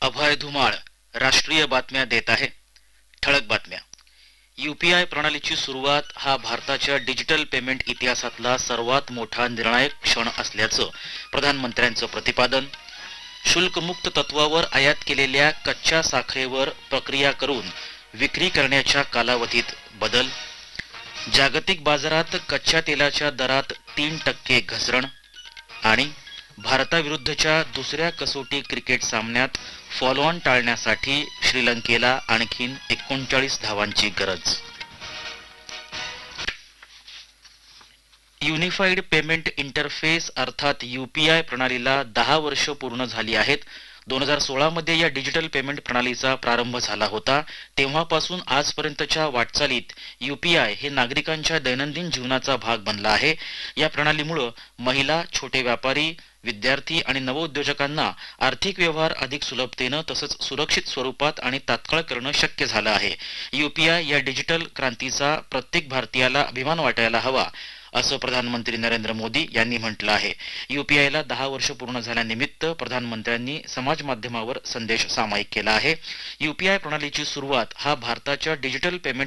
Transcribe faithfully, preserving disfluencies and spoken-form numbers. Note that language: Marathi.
अभय धुमाळ राष्ट्रीय बातम्या देत आहे. ठळक बातम्या. यूपीआय प्रणालीची सुरुवात हा भारताच्या डिजिटल पेमेंट इतिहासातला सर्वात मोठा निर्णायक क्षण असल्याचं प्रधानमंत्र्यांचं प्रतिपादन. शुल्कमुक्त तत्वावर आयात केलेल्या कच्च्या साखरेवर प्रक्रिया करून विक्री करण्याच्या कालावधीत बदल. जागतिक बाजारात कच्च्या तेलाच्या दरात तीन टक्के घसरण. आणि भारताविरुद्धच्या दुसऱ्या कसोटी क्रिकेट सामन्यात फॉलोऑन टाळण्यासाठी श्रीलंकेला आणखीन एकोणचाळीस धावांची गरज. युनिफाईड पेमेंट इंटरफेस अर्थात यूपीआय प्रणालीला दहा वर्ष पूर्ण झाली आहेत. दोन हजार सोळा मध्ये या डिजिटल पेमेंट प्रणालीचा प्रारंभ झाला होता. तेव्हापासून आजपर्यंतच्या वाटचालीत यूपीआय हे नागरिकांच्या दैनंदिन जीवनाचा भाग बनला आहे. या प्रणालीमुळे महिला, छोटे व्यापारी, विद्यार्थी आणि नवउद्योजकांना आर्थिक व्यवहार अधिक सुलभतेनं तसंच सुरक्षित स्वरूपात आणि तात्काळ करणं शक्य झालं आहे. यूपीआय या डिजिटल क्रांतीचा प्रत्येक भारतीयाला अभिमान वाटायला हवा असं प्रधानमंत्री नरेंद्र मोदी यांनी म्हटलं आहे. यूपीआयला दहा वर्ष पूर्ण झाल्यानिमित्त प्रधानमंत्र्यांनी समाज माध्यमावर संदेश सामायिक केला आहे. यूपीआय प्रणालीची सुरुवात हा भारताच्या डिजिटल पेमेंट